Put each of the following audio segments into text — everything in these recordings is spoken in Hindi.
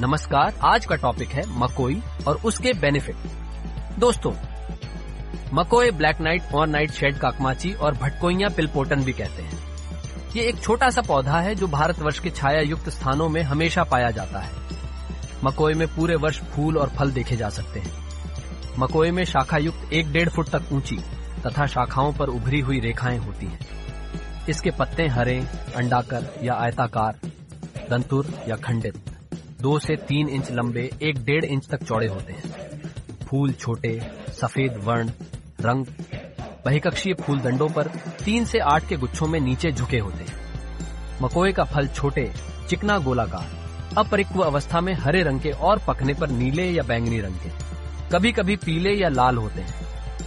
नमस्कार, आज का टॉपिक है मकोई और उसके बेनिफिट। दोस्तों, मकोई ब्लैक नाइट और नाइट शेड काकमाची और भटकोइया पिलपोटन भी कहते हैं। ये एक छोटा सा पौधा है जो भारतवर्ष के छाया युक्त स्थानों में हमेशा पाया जाता है। मकोई में पूरे वर्ष फूल और फल देखे जा सकते हैं। मकोई में शाखा युक्त 1-1.5 फुट तक ऊंची तथा शाखाओं पर उभरी हुई रेखाएं होती हैं। इसके पत्ते हरे, अंडाकार या आयताकार, दंतुर या खंडित, 2 से 3 इंच लंबे, 1-1.5 इंच तक चौड़े होते हैं। फूल छोटे, सफेद वर्ण, रंग, बहिकक्षीय फूल दंडों पर 3 से 8 के गुच्छों में नीचे झुके होते हैं। मकोई का फल छोटे, चिकना गोलाकार, अपरिक्व अवस्था में हरे रंग के और पकने पर नीले या बैंगनी रंग के, कभी कभी पीले या लाल होते हैं।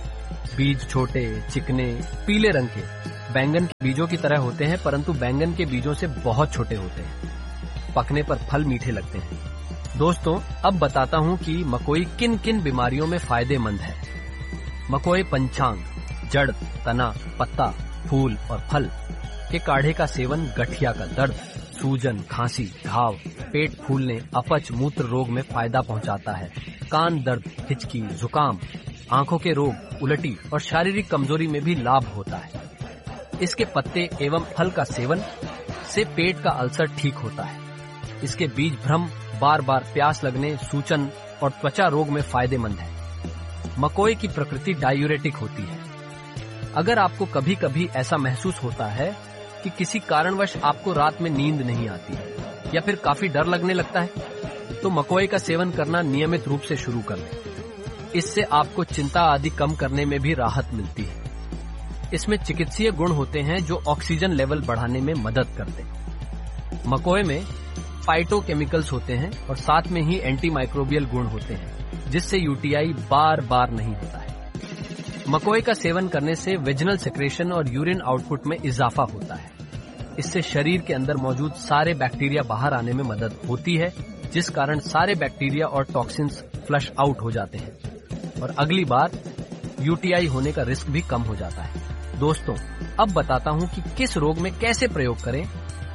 बीज छोटे, चिकने, पीले रंग के, बैंगन के बीजों की तरह होते हैं, परंतु बैंगन के बीजों से बहुत छोटे होते हैं। पकने पर फल मीठे लगते हैं। दोस्तों, अब बताता हूँ कि मकोई किन किन बीमारियों में फायदेमंद है। मकोई पंचांग, जड़, तना, पत्ता, फूल और फल के काढ़े का सेवन गठिया का दर्द, सूजन, खांसी, घाव, पेट फूलने, अपच, मूत्र रोग में फायदा पहुंचाता है। कान दर्द, हिचकी, जुकाम, आंखों के रोग, उल्टी और शारीरिक कमजोरी में भी लाभ होता है। इसके पत्ते एवं फल का सेवन से पेट का अल्सर ठीक होता है। इसके बीज भ्रम, बार बार प्यास लगने, सूजन और त्वचा रोग में फायदेमंद है। मकोई की प्रकृति डायूरेटिक होती है। अगर आपको कभी कभी ऐसा महसूस होता है कि किसी कारणवश आपको रात में नींद नहीं आती या फिर काफी डर लगने लगता है, तो मकोई का सेवन करना नियमित रूप से शुरू कर लें। इससे आपको चिंता आदि कम करने में भी राहत मिलती है। इसमें चिकित्सीय गुण होते हैं जो ऑक्सीजन लेवल बढ़ाने में मदद करते हैं। मकोई में फाइटोकेमिकल्स होते हैं और साथ में ही एंटीमाइक्रोबियल गुण होते हैं, जिससे यूटीआई बार बार नहीं होता है। मकोई का सेवन करने से वेजिनल सेक्रेशन और यूरिन आउटपुट में इजाफा होता है। इससे शरीर के अंदर मौजूद सारे बैक्टीरिया बाहर आने में मदद होती है, जिस कारण सारे बैक्टीरिया और टॉक्सिन्स फ्लश आउट हो जाते हैं और अगली बार यूटीआई होने का रिस्क भी कम हो जाता है। दोस्तों, अब बताता हूँ कि किस रोग में कैसे प्रयोग करें।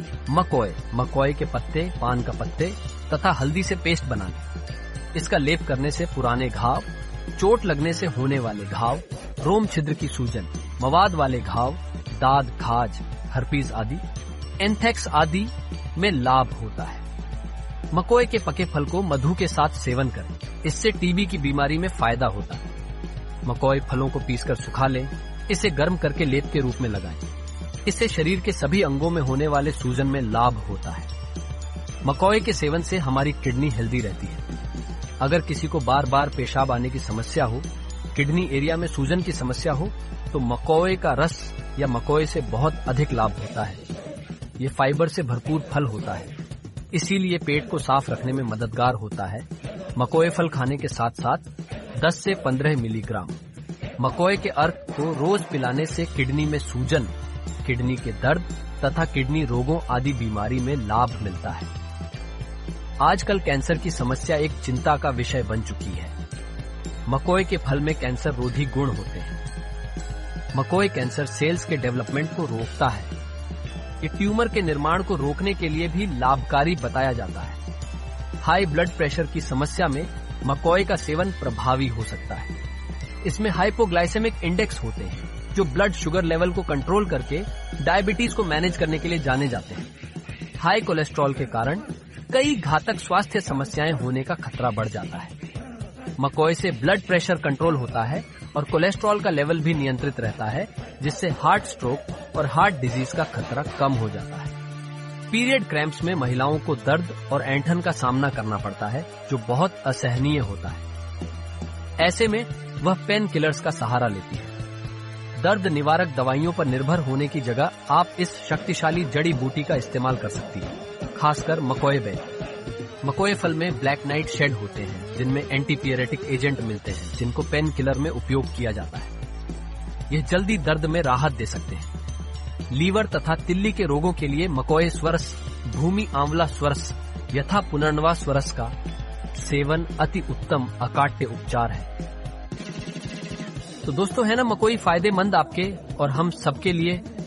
मकोई के पत्ते, पान का पत्ते तथा हल्दी से पेस्ट बना लें। इसका लेप करने से पुराने घाव, चोट लगने से होने वाले घाव, रोम छिद्र की सूजन, मवाद वाले घाव, दाद, खाज, हर्पीज आदि, एंथ्रेक्स आदि में लाभ होता है। मकोई के पके फल को मधु के साथ सेवन करें। इससे टीबी की बीमारी में फायदा होता है। मकोई फलों को पीसकर सुखा लें। इसे गर्म करके लेप के रूप में लगाएं। इससे शरीर के सभी अंगों में होने वाले सूजन में लाभ होता है। मकोई के सेवन से हमारी किडनी हेल्दी रहती है। अगर किसी को बार बार पेशाब आने की समस्या हो, किडनी एरिया में सूजन की समस्या हो, तो मकोई का रस या मकोई से बहुत अधिक लाभ होता है। ये फाइबर से भरपूर फल होता है, इसीलिए पेट को साफ रखने में मददगार होता है। मकोई फल खाने के साथ साथ 10 से 15 मिलीग्राम मकोई के अर्क को रोज पिलाने से किडनी में सूजन, किडनी के दर्द तथा किडनी रोगों आदि बीमारी में लाभ मिलता है। आजकल कैंसर की समस्या एक चिंता का विषय बन चुकी है। मकोई के फल में कैंसर रोधी गुण होते हैं। मकोई कैंसर सेल्स के डेवलपमेंट को रोकता है। ये ट्यूमर के निर्माण को रोकने के लिए भी लाभकारी बताया जाता है। हाई ब्लड प्रेशर की समस्या में मकोई का सेवन प्रभावी हो सकता है। इसमें हाइपोग्लाइसेमिक इंडेक्स होते हैं, जो ब्लड शुगर लेवल को कंट्रोल करके डायबिटीज को मैनेज करने के लिए जाने जाते हैं। हाई कोलेस्ट्रॉल के कारण कई घातक स्वास्थ्य समस्याएं होने का खतरा बढ़ जाता है। मकोई से ब्लड प्रेशर कंट्रोल होता है और कोलेस्ट्रॉल का लेवल भी नियंत्रित रहता है, जिससे हार्ट स्ट्रोक और हार्ट डिजीज का खतरा कम हो जाता है। पीरियड क्रैम्प्स में महिलाओं को दर्द और ऐंठन का सामना करना पड़ता है, जो बहुत असहनीय होता है। ऐसे में वह पेन किलर्स का सहारा लेती है। दर्द निवारक दवाइयों पर निर्भर होने की जगह आप इस शक्तिशाली जड़ी बूटी का इस्तेमाल कर सकती है, खासकर मकोई बेल। मकोई फल में ब्लैक नाइट शेड होते हैं, जिनमें एंटीपियरेटिक एजेंट मिलते हैं, जिनको पेन किलर में उपयोग किया जाता है। यह जल्दी दर्द में राहत दे सकते हैं। लीवर तथा तिल्ली के रोगों के लिए मकोई स्वरस, भूमि आंवला स्वरस यथा पुनर्नवा स्वरस का सेवन अति उत्तम अकाट्य उपचार है। तो दोस्तों, है ना मकोई फायदेमंद आपके और हम सबके लिए।